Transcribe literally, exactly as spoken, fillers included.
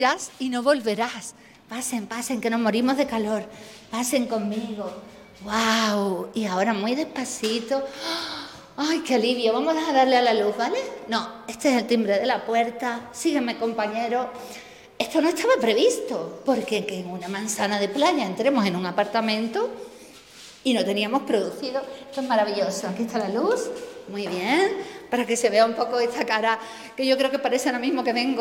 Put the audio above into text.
irás y no volverás. Pasen, pasen, que nos morimos de calor. Pasen conmigo. ¡Wow! Y ahora muy despacito. ¡Ay, qué alivio! Vamos a darle a la luz, ¿vale? No, este es el timbre de la puerta. Sígueme, compañero. Esto no estaba previsto, porque que en una manzana de playa entremos en un apartamento y no teníamos producido. Esto es maravilloso. Aquí está la luz. Muy bien. Para que se vea un poco esta cara, que yo creo que parece ahora mismo que vengo